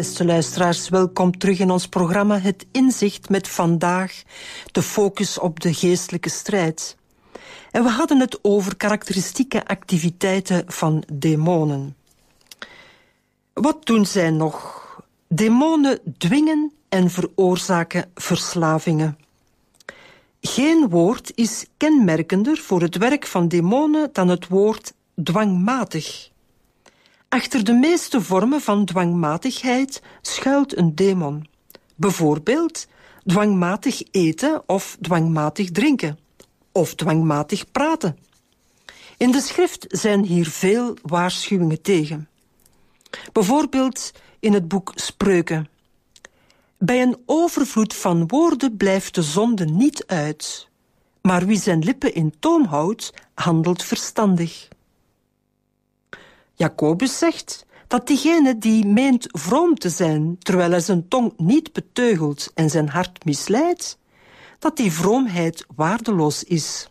Beste luisteraars, welkom terug in ons programma Het Inzicht met vandaag de focus op de geestelijke strijd. En we hadden het over karakteristieke activiteiten van demonen. Wat doen zij nog? Demonen dwingen en veroorzaken verslavingen. Geen woord is kenmerkender voor het werk van demonen dan het woord dwangmatig. Achter de meeste vormen van dwangmatigheid schuilt een demon. Bijvoorbeeld dwangmatig eten of dwangmatig drinken. Of dwangmatig praten. In de schrift zijn hier veel waarschuwingen tegen. Bijvoorbeeld in het boek Spreuken. Bij een overvloed van woorden blijft de zonde niet uit. Maar wie zijn lippen in toom houdt, handelt verstandig. Jacobus zegt dat diegene die meent vroom te zijn, terwijl hij zijn tong niet beteugelt en zijn hart misleidt, dat die vroomheid waardeloos is.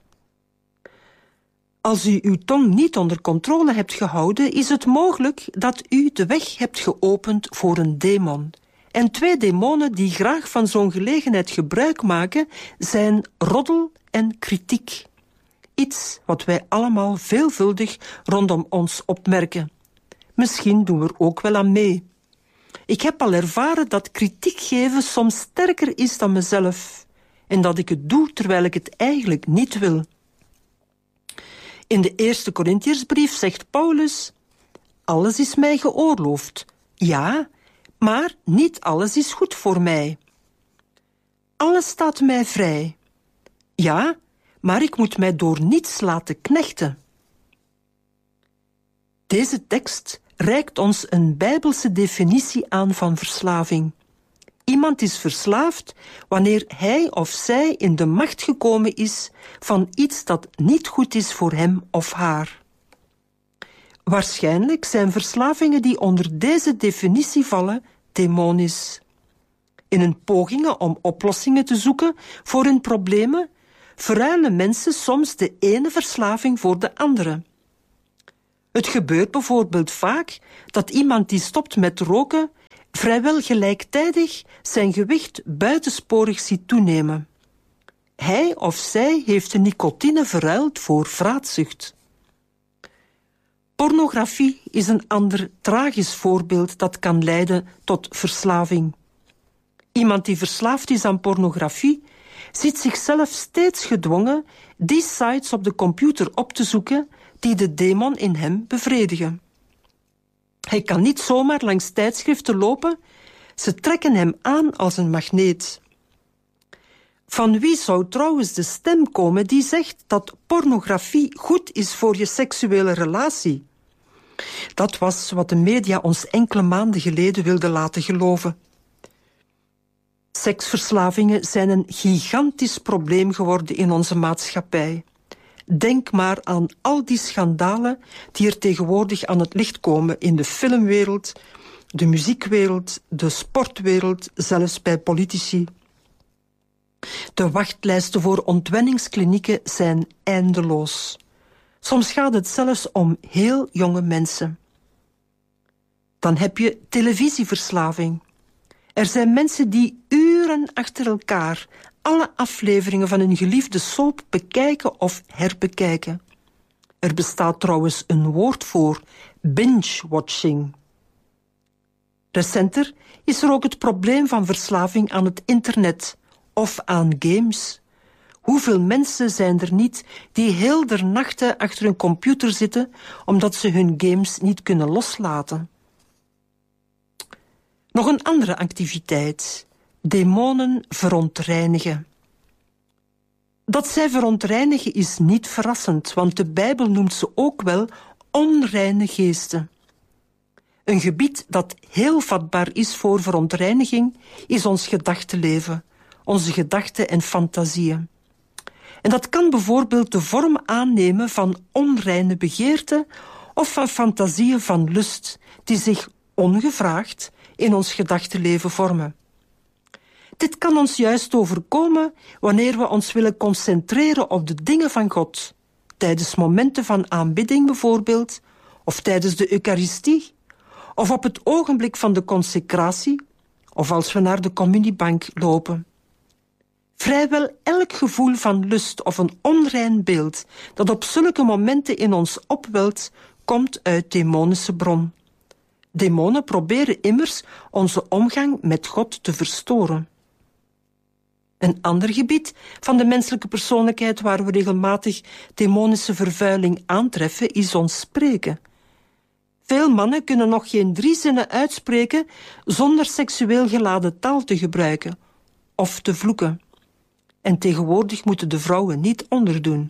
Als u uw tong niet onder controle hebt gehouden, is het mogelijk dat u de weg hebt geopend voor een demon. En 2 demonen die graag van zo'n gelegenheid gebruik maken, zijn roddel en kritiek. Iets wat wij allemaal veelvuldig rondom ons opmerken. Misschien doen we er ook wel aan mee. Ik heb al ervaren dat kritiek geven soms sterker is dan mezelf. En dat ik het doe terwijl ik het eigenlijk niet wil. In de 1 Korintiersbrief zegt Paulus: alles is mij geoorloofd. Ja, maar niet alles is goed voor mij. Alles staat mij vrij. Ja, maar ik moet mij door niets laten knechten. Deze tekst reikt ons een Bijbelse definitie aan van verslaving. Iemand is verslaafd wanneer hij of zij in de macht gekomen is van iets dat niet goed is voor hem of haar. Waarschijnlijk zijn verslavingen die onder deze definitie vallen demonisch. In hun pogingen om oplossingen te zoeken voor hun problemen verruilen mensen soms de ene verslaving voor de andere. Het gebeurt bijvoorbeeld vaak dat iemand die stopt met roken vrijwel gelijktijdig zijn gewicht buitensporig ziet toenemen. Hij of zij heeft de nicotine verruild voor vraatzucht. Pornografie is een ander tragisch voorbeeld dat kan leiden tot verslaving. Iemand die verslaafd is aan pornografie ziet zichzelf steeds gedwongen die sites op de computer op te zoeken die de demon in hem bevredigen. Hij kan niet zomaar langs tijdschriften lopen, ze trekken hem aan als een magneet. Van wie zou trouwens de stem komen die zegt dat pornografie goed is voor je seksuele relatie? Dat was wat de media ons enkele maanden geleden wilden laten geloven. Seksverslavingen zijn een gigantisch probleem geworden in onze maatschappij. Denk maar aan al die schandalen die er tegenwoordig aan het licht komen in de filmwereld, de muziekwereld, de sportwereld, zelfs bij politici. De wachtlijsten voor ontwenningsklinieken zijn eindeloos. Soms gaat het zelfs om heel jonge mensen. Dan heb je televisieverslaving. Er zijn mensen die uren achter elkaar alle afleveringen van hun geliefde soap bekijken of herbekijken. Er bestaat trouwens een woord voor: binge-watching. Recenter is er ook het probleem van verslaving aan het internet of aan games. Hoeveel mensen zijn er niet die heel de nachten achter een computer zitten omdat ze hun games niet kunnen loslaten? Nog een andere activiteit: demonen verontreinigen. Dat zij verontreinigen is niet verrassend, want de Bijbel noemt ze ook wel onreine geesten. Een gebied dat heel vatbaar is voor verontreiniging is ons gedachtenleven, onze gedachten en fantasieën. En dat kan bijvoorbeeld de vorm aannemen van onreine begeerten of van fantasieën van lust die zich ongevraagd in ons gedachtenleven vormen. Dit kan ons juist overkomen wanneer we ons willen concentreren op de dingen van God, tijdens momenten van aanbidding bijvoorbeeld, of tijdens de Eucharistie, of op het ogenblik van de consecratie, of als we naar de communiebank lopen. Vrijwel elk gevoel van lust of een onrein beeld dat op zulke momenten in ons opwelt, komt uit demonische bron. Demonen proberen immers onze omgang met God te verstoren. Een ander gebied van de menselijke persoonlijkheid waar we regelmatig demonische vervuiling aantreffen, is ons spreken. Veel mannen kunnen nog geen 3 zinnen uitspreken zonder seksueel geladen taal te gebruiken of te vloeken. En tegenwoordig moeten de vrouwen niet onderdoen.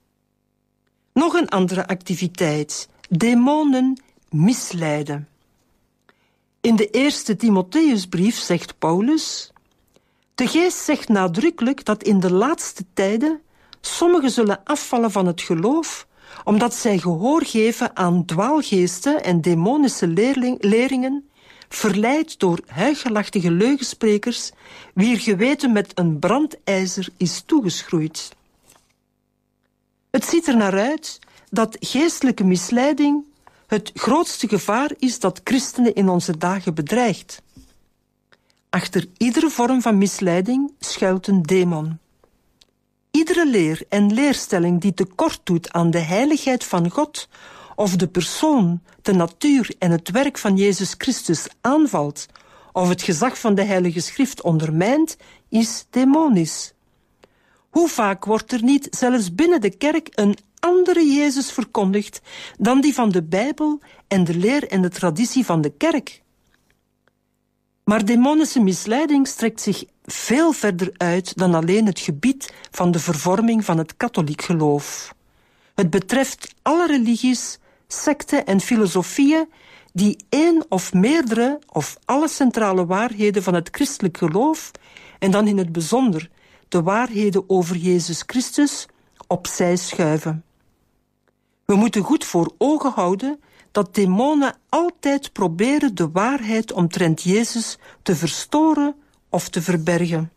Nog een andere activiteit. Demonen misleiden. In de eerste Timotheusbrief zegt Paulus: de geest zegt nadrukkelijk dat in de laatste tijden sommigen zullen afvallen van het geloof, omdat zij gehoor geven aan dwaalgeesten en demonische leringen, verleid door huichelachtige leugensprekers, wier geweten met een brandijzer is toegeschroeid. Het ziet er naar uit dat geestelijke misleiding het grootste gevaar is dat christenen in onze dagen bedreigt. Achter iedere vorm van misleiding schuilt een demon. Iedere leer en leerstelling die tekort doet aan de heiligheid van God of de persoon, de natuur en het werk van Jezus Christus aanvalt of het gezag van de Heilige Schrift ondermijnt, is demonisch. Hoe vaak wordt er niet zelfs binnen de kerk een andere Jezus verkondigd dan die van de Bijbel en de leer en de traditie van de kerk? Maar demonische misleiding strekt zich veel verder uit dan alleen het gebied van de vervorming van het katholiek geloof. Het betreft alle religies, secten en filosofieën die één of meerdere of alle centrale waarheden van het christelijk geloof, en dan in het bijzonder de waarheden over Jezus Christus, opzij schuiven. We moeten goed voor ogen houden dat demonen altijd proberen de waarheid omtrent Jezus te verstoren of te verbergen.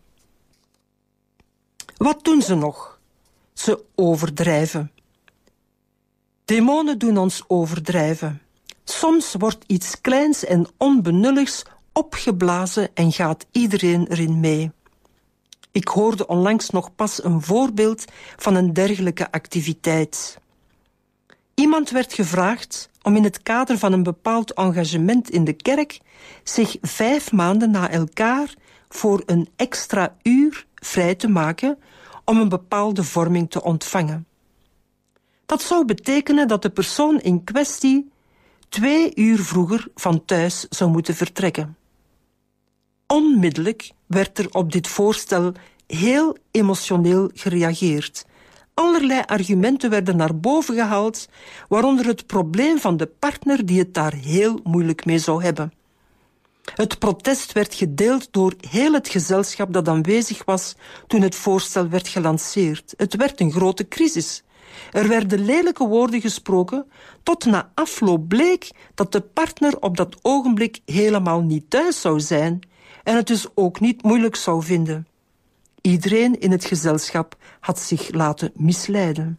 Wat doen ze nog? Ze overdrijven. Demonen doen ons overdrijven. Soms wordt iets kleins en onbenulligs opgeblazen en gaat iedereen erin mee. Ik hoorde onlangs nog pas een voorbeeld van een dergelijke activiteit. Iemand werd gevraagd om in het kader van een bepaald engagement in de kerk zich 5 maanden na elkaar voor een extra uur vrij te maken om een bepaalde vorming te ontvangen. Dat zou betekenen dat de persoon in kwestie 2 uur vroeger van thuis zou moeten vertrekken. Onmiddellijk werd er op dit voorstel heel emotioneel gereageerd. Allerlei argumenten werden naar boven gehaald, waaronder het probleem van de partner die het daar heel moeilijk mee zou hebben. Het protest werd gedeeld door heel het gezelschap dat aanwezig was toen het voorstel werd gelanceerd. Het werd een grote crisis. Er werden lelijke woorden gesproken, tot na afloop bleek dat de partner op dat ogenblik helemaal niet thuis zou zijn en het dus ook niet moeilijk zou vinden. Iedereen in het gezelschap had zich laten misleiden.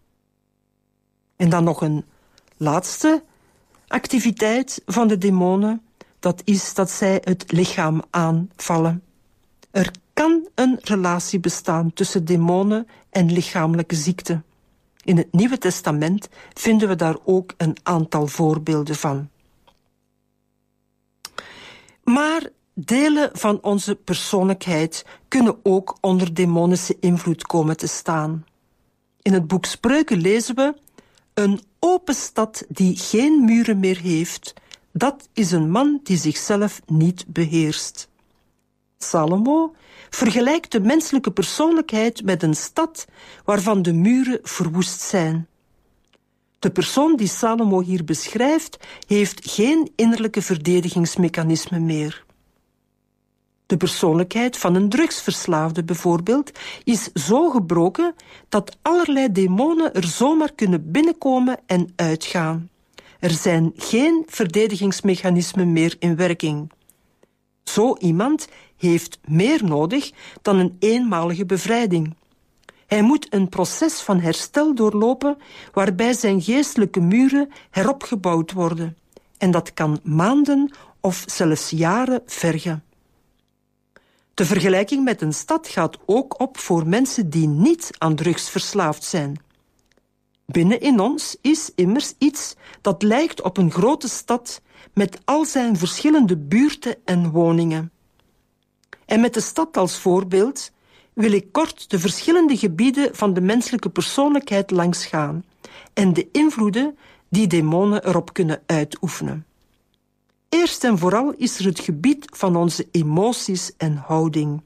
En dan nog een laatste activiteit van de demonen, dat is dat zij het lichaam aanvallen. Er kan een relatie bestaan tussen demonen en lichamelijke ziekte. In het Nieuwe Testament vinden we daar ook een aantal voorbeelden van. Maar delen van onze persoonlijkheid kunnen ook onder demonische invloed komen te staan. In het boek Spreuken lezen we: een open stad die geen muren meer heeft, dat is een man die zichzelf niet beheerst. Salomo vergelijkt de menselijke persoonlijkheid met een stad waarvan de muren verwoest zijn. De persoon die Salomo hier beschrijft, heeft geen innerlijke verdedigingsmechanisme meer. De persoonlijkheid van een drugsverslaafde bijvoorbeeld is zo gebroken dat allerlei demonen er zomaar kunnen binnenkomen en uitgaan. Er zijn geen verdedigingsmechanismen meer in werking. Zo iemand heeft meer nodig dan een eenmalige bevrijding. Hij moet een proces van herstel doorlopen waarbij zijn geestelijke muren heropgebouwd worden. en dat kan maanden of zelfs jaren vergen. De vergelijking met een stad gaat ook op voor mensen die niet aan drugs verslaafd zijn. Binnen in ons is immers iets dat lijkt op een grote stad met al zijn verschillende buurten en woningen. En met de stad als voorbeeld wil ik kort de verschillende gebieden van de menselijke persoonlijkheid langsgaan en de invloeden die demonen erop kunnen uitoefenen. Eerst en vooral is er het gebied van onze emoties en houding.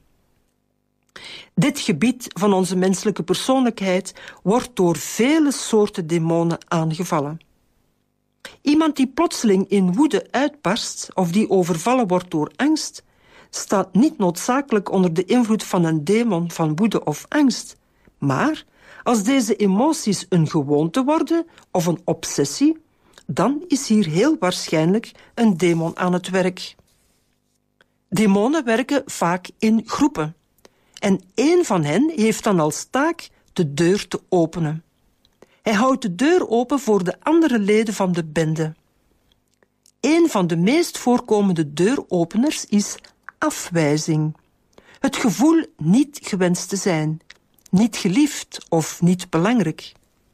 Dit gebied van onze menselijke persoonlijkheid wordt door vele soorten demonen aangevallen. Iemand die plotseling in woede uitbarst of die overvallen wordt door angst, staat niet noodzakelijk onder de invloed van een demon van woede of angst. Maar als deze emoties een gewoonte worden of een obsessie, dan is hier heel waarschijnlijk een demon aan het werk. Demonen werken vaak in groepen. En één van hen heeft dan als taak de deur te openen. Hij houdt de deur open voor de andere leden van de bende. Een van de meest voorkomende deuropeners is afwijzing. Het gevoel niet gewenst te zijn, niet geliefd of niet belangrijk.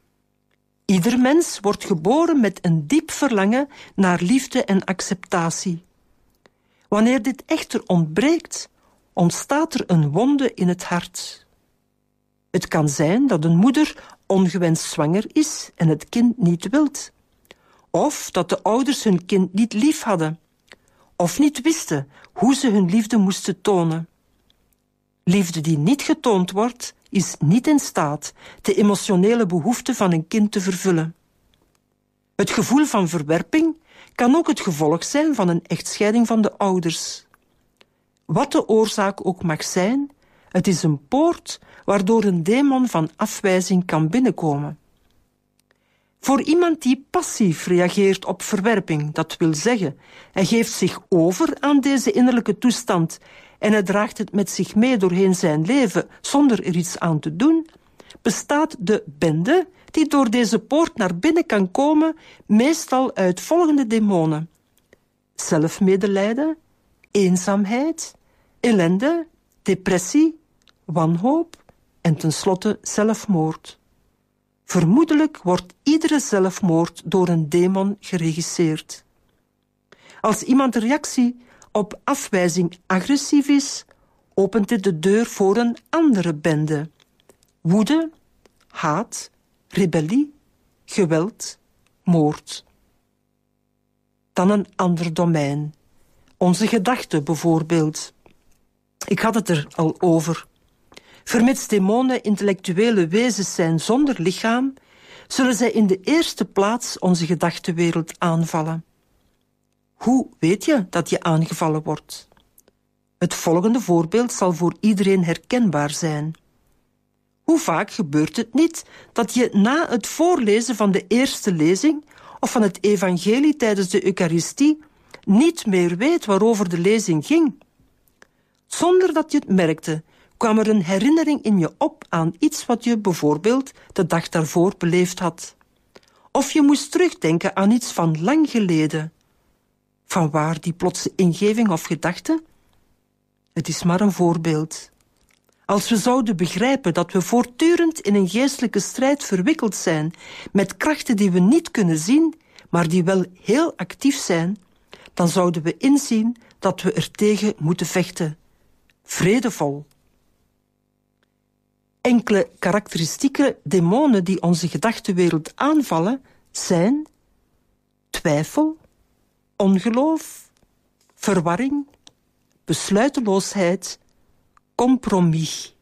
Ieder mens wordt geboren met een diep verlangen naar liefde en acceptatie. Wanneer dit echter ontbreekt, ontstaat er een wonde in het hart. Het kan zijn dat een moeder ongewenst zwanger is en het kind niet wilt. Of dat de ouders hun kind niet lief hadden. Of niet wisten hoe ze hun liefde moesten tonen. Liefde die niet getoond wordt, is niet in staat de emotionele behoeften van een kind te vervullen. Het gevoel van verwerping kan ook het gevolg zijn van een echtscheiding van de ouders. Wat de oorzaak ook mag zijn, het is een poort waardoor een demon van afwijzing kan binnenkomen. Voor iemand die passief reageert op verwerping, dat wil zeggen, hij geeft zich over aan deze innerlijke toestand en hij draagt het met zich mee doorheen zijn leven zonder er iets aan te doen, bestaat de bende die door deze poort naar binnen kan komen meestal uit volgende demonen: zelfmedelijden, eenzaamheid, ellende, depressie, wanhoop en tenslotte zelfmoord. Vermoedelijk wordt iedere zelfmoord door een demon geregisseerd. Als iemand de reactie op afwijzing agressief is, opent dit de deur voor een andere bende: woede, haat, rebellie, geweld, moord. Dan een ander domein. Onze gedachten bijvoorbeeld. Ik had het er al over. Vermits demonen intellectuele wezens zijn zonder lichaam, zullen zij in de eerste plaats onze gedachtenwereld aanvallen. Hoe weet je dat je aangevallen wordt? Het volgende voorbeeld zal voor iedereen herkenbaar zijn. Hoe vaak gebeurt het niet dat je na het voorlezen van de eerste lezing of van het evangelie tijdens de Eucharistie niet meer weet waarover de lezing ging? Zonder dat je het merkte, kwam er een herinnering in je op aan iets wat je bijvoorbeeld de dag daarvoor beleefd had. Of je moest terugdenken aan iets van lang geleden. Vanwaar die plotse ingeving of gedachte? Het is maar een voorbeeld. Als we zouden begrijpen dat we voortdurend in een geestelijke strijd verwikkeld zijn met krachten die we niet kunnen zien, maar die wel heel actief zijn, dan zouden we inzien dat we er tegen moeten vechten. Vredevol. Enkele karakteristieke demonen die onze gedachtenwereld aanvallen zijn twijfel, ongeloof, verwarring, besluiteloosheid, compromis.